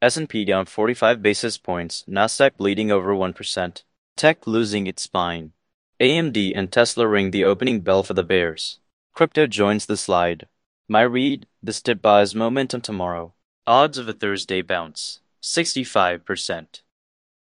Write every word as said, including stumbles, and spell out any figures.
S and P down forty-five basis points, Nasdaq bleeding over one percent. Tech losing its spine. A M D and Tesla ring the opening bell for the bears. Crypto joins the slide. My read, this dip buys momentum tomorrow. Odds of a Thursday bounce, sixty-five percent.